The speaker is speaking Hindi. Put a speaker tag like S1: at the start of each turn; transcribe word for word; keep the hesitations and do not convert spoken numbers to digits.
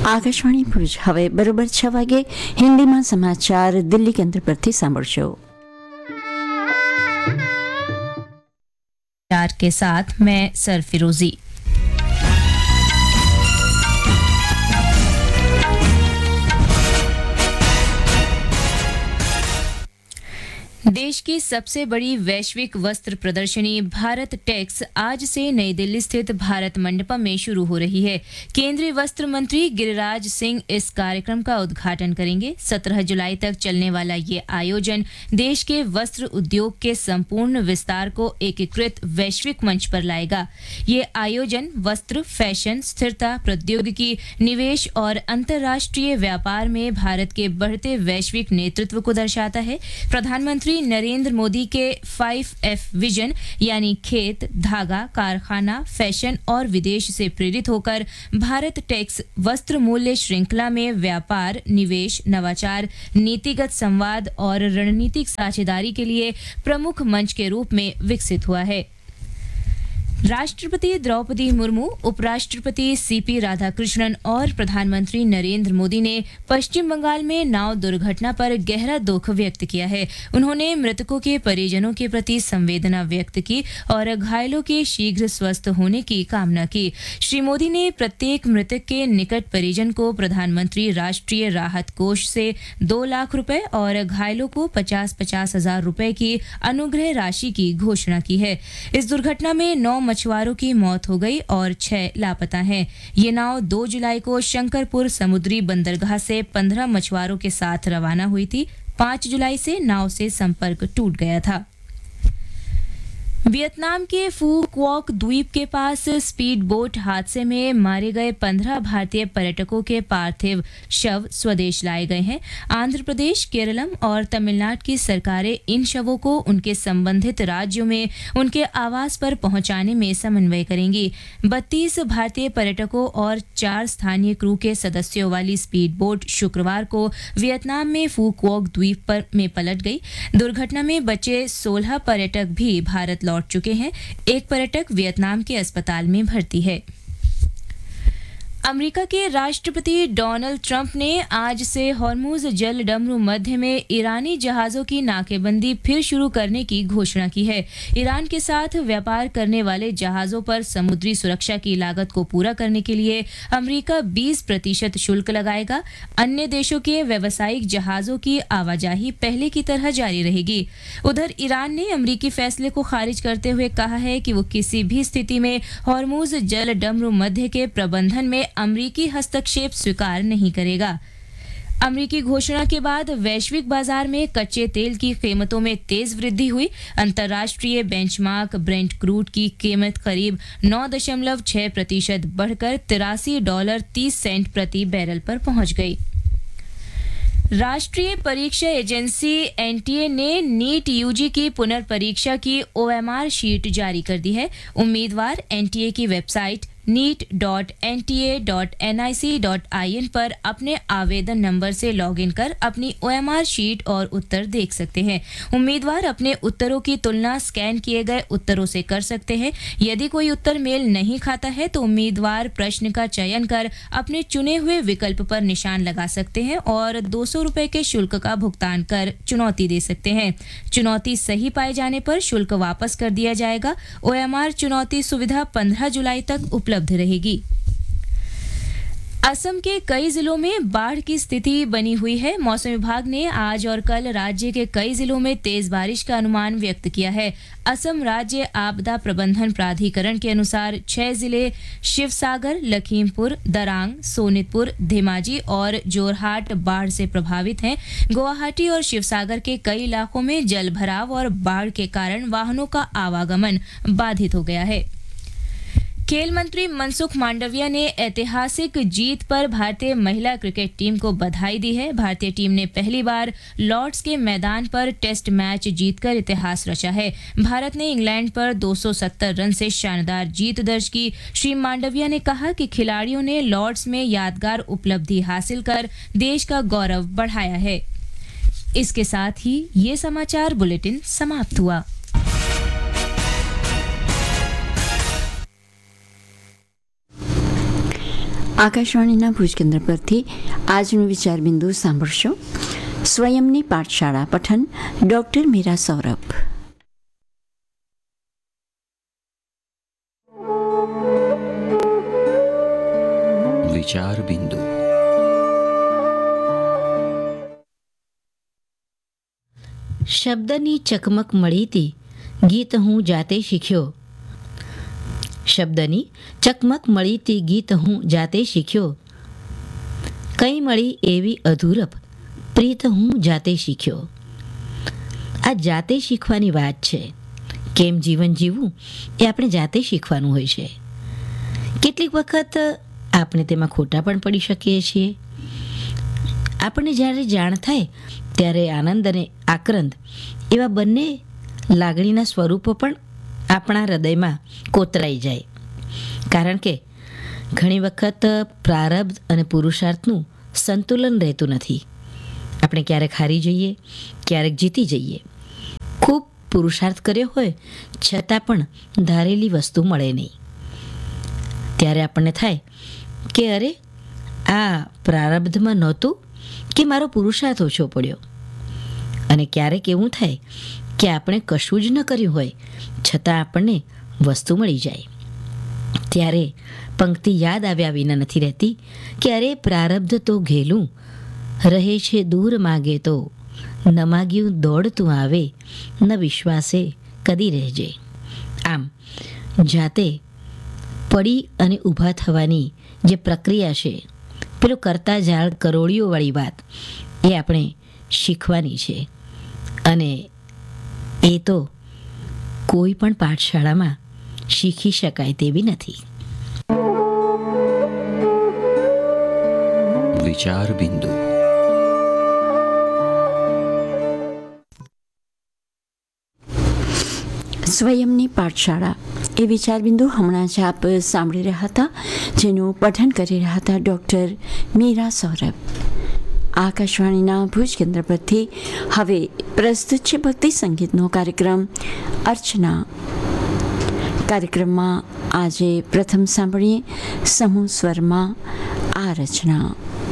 S1: આકાશવાણી ભુજ હવે બરોબર છ વાગે હિન્દીમાં સમાચાર દિલ્હી કેન્દ્ર પરથી સાંભળશો.
S2: के साथ मैं सरफिरोजी. देश की सबसे बड़ी वैश्विक वस्त्र प्रदर्शनी भारत टेक्स आज से नई दिल्ली स्थित भारत मंडपम में शुरू हो रही है. केंद्रीय वस्त्र मंत्री गिरिराज सिंह इस कार्यक्रम का उद्घाटन करेंगे. सत्रह जुलाई तक चलने वाला ये आयोजन देश के वस्त्र उद्योग के संपूर्ण विस्तार को एकीकृत वैश्विक मंच पर लाएगा. ये आयोजन वस्त्र, फैशन, स्थिरता, प्रौद्योगिकी, निवेश और अंतर्राष्ट्रीय व्यापार में भारत के बढ़ते वैश्विक नेतृत्व को दर्शाता है. प्रधानमंत्री नरेंद्र मोदी के फाइव एफ विजन यानी खेत, धागा, कारखाना, फैशन और विदेश से प्रेरित होकर भारत टेक्स वस्त्र मूल्य श्रृंखला में व्यापार, निवेश, नवाचार, नीतिगत संवाद और रणनीतिक साझेदारी के लिए प्रमुख मंच के रूप में विकसित हुआ है. राष्ट्रपति द्रौपदी मुर्मू, उपराष्ट्रपति सीपी राधाकृष्णन और प्रधानमंत्री नरेंद्र मोदी ने पश्चिम बंगाल में नाव दुर्घटना पर गहरा दुख व्यक्त किया है. उन्होंने मृतकों के परिजनों के प्रति संवेदना व्यक्त की और घायलों के शीघ्र स्वस्थ होने की कामना की. श्री मोदी ने प्रत्येक मृतक के निकट परिजन को प्रधानमंत्री राष्ट्रीय राहत कोष से दो लाख रुपए और घायलों को पचास पचास हजार रुपए की अनुग्रह राशि की घोषणा की है. इस दुर्घटना में नौ मछुआरों की मौत हो गई और छह लापता हैं. ये नाव दो जुलाई को शंकरपुर समुद्री बंदरगाह से पंद्रह मछुआरों के साथ रवाना हुई थी. पाँच जुलाई से नाव से संपर्क टूट गया था. वियतनाम के फू क्वॉक द्वीप के पास स्पीड बोट हादसे में मारे गए पंद्रह भारतीय पर्यटकों के पार्थिव शव स्वदेश लाए गए हैं. आंध्र प्रदेश, केरलम और तमिलनाडु की सरकारें इन शवों को उनके संबंधित राज्यों में उनके आवास पर पहुंचाने में समन्वय करेंगी. बत्तीस भारतीय पर्यटकों और चार स्थानीय क्रू के सदस्यों वाली स्पीड बोट शुक्रवार को वियतनाम में फू क्वॉक द्वीप पर में पलट गई. दुर्घटना में बचे सोलह पर्यटक भी भारत लौट चुके हैं. एक पर्यटक वियतनाम के अस्पताल में भर्ती है. अमेरिका के राष्ट्रपति डोनाल्ड ट्रंप ने आज से हॉर्मुज जल डमरू मध्य में ईरानी जहाजों की नाकेबंदी फिर शुरू करने की घोषणा की है. ईरान के साथ व्यापार करने वाले जहाजों पर समुद्री सुरक्षा की लागत को पूरा करने के लिए अमेरिका बीस प्रतिशत शुल्क लगाएगा. अन्य देशों के व्यावसायिक जहाजों की आवाजाही पहले की तरह जारी रहेगी. उधर ईरान ने अमेरिकी फैसले को खारिज करते हुए कहा है कि वो किसी भी स्थिति में हॉर्मुज जल डमरू मध्य के प्रबंधन में अमेरिकी हस्तक्षेप स्वीकार नहीं करेगा. अमेरिकी घोषणा के बाद वैश्विक बाजार में कच्चे तेल की कीमतों में तेज वृद्धि हुई. अंतर्राष्ट्रीय बेंचमार्क ब्रेंट क्रूड की कीमत करीब नौ दशमलव छह प्रतिशत बढ़कर तिरासी डॉलर तीस सेंट प्रति बैरल पर पहुंच गई. राष्ट्रीय परीक्षा एजेंसी एनटीए ने नीट यूजी की पुनर्परीक्षा की ओएमआर शीट जारी कर दी है. उम्मीदवार एनटीए की website NEET dot N T A dot N I C dot I N पर अपने आवेदन नंबर से लॉगिन कर अपनी ओएमआर शीट और उत्तर देख सकते हैं. उम्मीदवार अपने उत्तरों की तुलना स्कैन किए गए उत्तरों से कर सकते हैं. यदि कोई उत्तर मेल नहीं खाता है तो उम्मीदवार प्रश्न का चयन कर अपने चुने हुए विकल्प पर निशान लगा सकते हैं और दो सौ रुपए के शुल्क का भुगतान कर चुनौती दे सकते हैं. चुनौती सही पाए जाने पर शुल्क वापस कर दिया जाएगा. ओएमआर चुनौती सुविधा पंद्रह जुलाई तक उपलब्ध रहेगी. असम के कई जिलों में बाढ़ की स्थिति बनी हुई है. मौसम विभाग ने आज और कल राज्य के कई जिलों में तेज बारिश का अनुमान व्यक्त किया है. असम राज्य आपदा प्रबंधन प्राधिकरण के अनुसार छह जिले शिवसागर, लखीमपुर, दरांग, सोनितपुर, धेमाजी और जोरहाट बाढ़ से प्रभावित हैं. गुवाहाटी और शिवसागर के कई इलाकों में जल भराव और बाढ़ के कारण वाहनों का आवागमन बाधित हो गया है. खेल मंत्री मनसुख मांडविया ने ऐतिहासिक जीत पर भारतीय महिला क्रिकेट टीम को बधाई दी है. भारतीय टीम ने पहली बार लॉर्ड्स के मैदान पर टेस्ट मैच जीतकर इतिहास रचा है. भारत ने इंग्लैंड पर दो सौ सत्तर रन से शानदार जीत दर्ज की. श्री मांडविया ने कहा कि खिलाड़ियों ने लॉर्ड्स में यादगार उपलब्धि हासिल कर देश का गौरव बढ़ाया है. इसके साथ ही ये समाचार बुलेटिन समाप्त हुआ.
S1: આકાશવાણીના ભુજ કેન્દ્ર પરથી આજનું વિચાર બિંદુ સાંભળશો. સ્વયંની પાઠશાળા પઠન ડોક્ટર મીરા સૌરભ.
S3: વિચાર બિંદુ.
S4: શબ્દની ચકમક મળીતી ગીત હું જાતે શીખ્યો. શબ્દની ચકમક મળીતી ગીત હું જાતે શીખ્યો. કંઈ મળી એવી અધૂરપ પ્રીત હું જાતે શીખ્યો. આ જાતે શીખવાની વાત છે. કેમ જીવન જીવવું એ આપણે જાતે શીખવાનું હોય છે. કેટલીક વખત આપણે તેમાં ખોટા પણ પડી શકીએ છીએ. આપણને જ્યારે જાણ થાય ત્યારે આનંદ અને આક્રંદ એવા બંને લાગણીના સ્વરૂપો પણ આપણા હૃદયમાં કોતરાઈ જાય. કારણ કે ઘણી વખત પ્રારબ્ધ અને પુરુષાર્થનું સંતુલન રહેતું નથી. આપણે ક્યારેક હારી જઈએ, ક્યારેક જીતી જઈએ. ખૂબ પુરુષાર્થ કર્યો હોય છતાં પણ ધારેલી વસ્તુ મળે નહીં. ત્યારે આપણને થાય કે અરે આ પ્રારબ્ધમાં નહોતું કે મારો પુરુષાર્થ ઓછો પડ્યો. અને ક્યારેક એવું થાય કે આપણે કશું જ ન કર્યું હોય છતાં આપણને વસ્તુ મળી જાય. ત્યારે પંક્તિ યાદ આવ્યા વિના નથી રહેતી કે અરે પ્રારબ્ધ તો ઘેલું રહે છે દૂર માગે તો ન માગ્યું દોડતું આવે ન વિશ્વાસે કદી રહેજે. આમ જાતે પડી અને ઊભા થવાની જે પ્રક્રિયા છે, પેલું કરતા ઝાડ કરોળીઓવાળી વાત, એ આપણે શીખવાની છે. અને એ તો કોઈ પણ પાઠશાળામાં શીખી શકાય તેવી નથી.
S3: વિચાર બિંદુ.
S1: સ્વયંની પાઠશાળા એ વિચાર બિંદુ હમણાં જ આપ સાંભળી રહ્યા હતા, જેનું પઠન કરી રહ્યા હતા ડૉક્ટર મીરા સૌરભ. આકાશવાણીના ભુજ કેન્દ્ર પરથી હવે પ્રસ્તુત છે ભક્તિ સંગીતનો કાર્યક્રમ અર્ચના. કાર્યક્રમમાં આજે પ્રથમ સાંભળીએ સમૂહ સ્વરમાં આ રચના.